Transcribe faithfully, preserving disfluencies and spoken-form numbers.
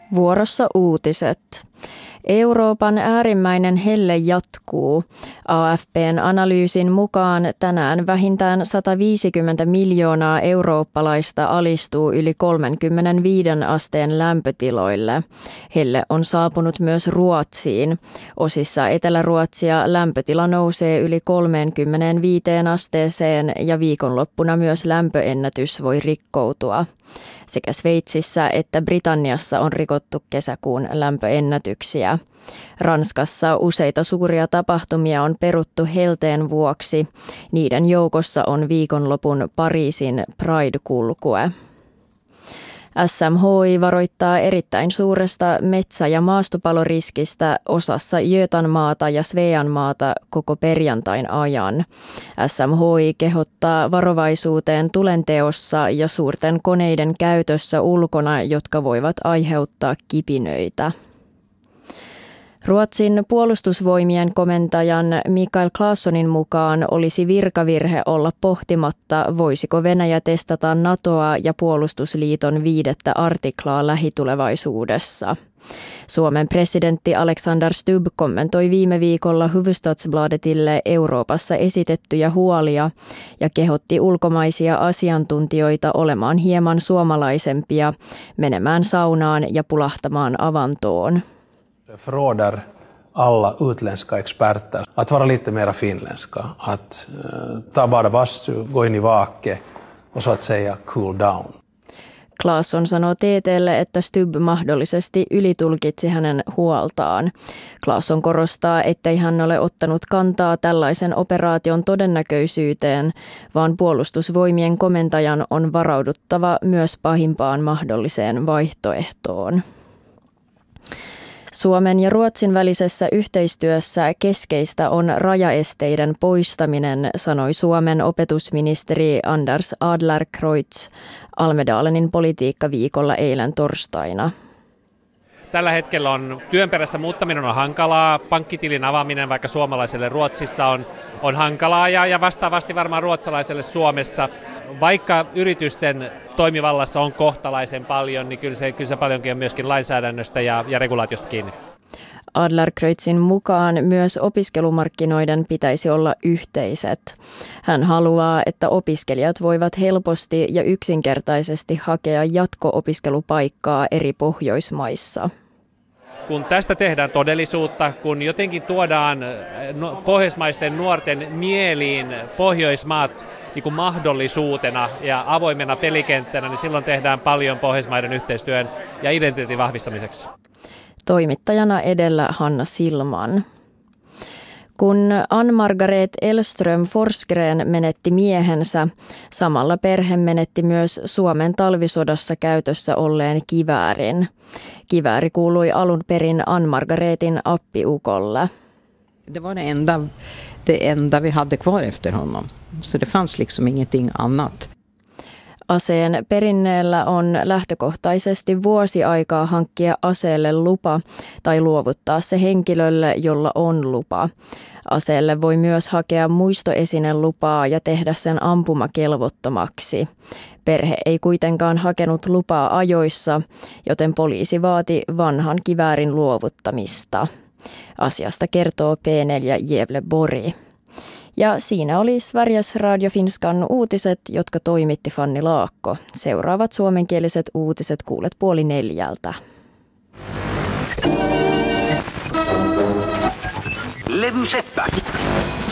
Vuorossa uutiset. Euroopan äärimmäinen helle jatkuu. A F P:n analyysin mukaan tänään vähintään sata viisikymmentä miljoonaa eurooppalaista alistuu yli kolmekymmentäviisi asteen lämpötiloille. Helle on saapunut myös Ruotsiin. Osissa Etelä-Ruotsia lämpötila nousee yli kolmekymmentäviisi asteeseen ja viikonloppuna myös lämpöennätys voi rikkoutua. Sekä Sveitsissä että Britanniassa on rikottu kesäkuun lämpöennätyksiä. Ranskassa useita suuria tapahtumia on peruttu helteen vuoksi. Niiden joukossa on viikonlopun Pariisin Pride-kulkue. S M H I varoittaa erittäin suuresta metsä- ja maastopaloriskistä osassa Götanmaata ja Sveanmaata koko perjantain ajan. S M H I kehottaa varovaisuuteen tulenteossa ja suurten koneiden käytössä ulkona, jotka voivat aiheuttaa kipinöitä. Ruotsin puolustusvoimien komentajan Mikael Claessonin mukaan olisi virkavirhe olla pohtimatta, voisiko Venäjä testata NATOa ja puolustusliiton viidettä artiklaa lähitulevaisuudessa. Suomen presidentti Alexander Stubb kommentoi viime viikolla Hufvudstadsbladetille Euroopassa esitettyjä huolia ja kehotti ulkomaisia asiantuntijoita olemaan hieman suomalaisempia, menemään saunaan ja pulahtamaan avantoon. Förråder alla utländska experter att vara lite mera finländska, att uh, ta bara bastu, gå in i vake och så att säga cool down. Claesson sanoo T T:lle, että Stubb mahdollisesti ylitulkitsi hänen huoltaan. Claesson korostaa, ettei hän ole ottanut kantaa tällaisen operaation todennäköisyyteen, vaan puolustusvoimien komentajan on varauduttava myös pahimpaan mahdolliseen vaihtoehtoon. Suomen ja Ruotsin välisessä yhteistyössä keskeistä on rajaesteiden poistaminen, sanoi Suomen opetusministeri Anders Adlercreutz Almedalenin politiikkaviikolla eilen torstaina. Tällä hetkellä on työn perässä muuttaminen on hankalaa, pankkitilin avaaminen vaikka suomalaiselle Ruotsissa on, on hankalaa ja, ja vastaavasti varmaan ruotsalaiselle Suomessa. Vaikka yritysten toimivallassa on kohtalaisen paljon, niin kyllä se, kyllä se paljonkin on myöskin lainsäädännöstä ja, ja regulaatiosta kiinni. Adlercreutzin mukaan myös opiskelumarkkinoiden pitäisi olla yhteiset. Hän haluaa, että opiskelijat voivat helposti ja yksinkertaisesti hakea jatko-opiskelupaikkaa eri Pohjoismaissa. Kun tästä tehdään todellisuutta, kun jotenkin tuodaan pohjoismaisten nuorten mieliin Pohjoismaat niin kuin mahdollisuutena ja avoimena pelikenttänä, niin silloin tehdään paljon Pohjoismaiden yhteistyön ja identiteetin vahvistamiseksi. Toimittajana edellä Hanna Silman. Kun Ann-Margaret Elström Forsgren menetti miehensä, samalla perhe menetti myös Suomen talvisodassa käytössä olleen kiväärin. Kivääri kuului alun perin Ann-Margaretin appiukolle. Det var det enda, det enda vi hade kvar efter honom, så det fanns liksom ingenting annat. Aseen perinneellä on lähtökohtaisesti vuosi aikaa hankkia aseelle lupa tai luovuttaa se henkilölle, jolla on lupa. Aseelle voi myös hakea muistoesinelupaa ja tehdä sen ampumakelvottomaksi. Perhe ei kuitenkaan hakenut lupaa ajoissa, joten poliisi vaati vanhan kiväärin luovuttamista. Asiasta kertoo P neljä Gävleborg. Ja siinä oli Sveriges Radio Finskan uutiset, jotka toimitti Fanni Laakko. Seuraavat suomenkieliset uutiset kuulet puoli neljältä. Levyseppä.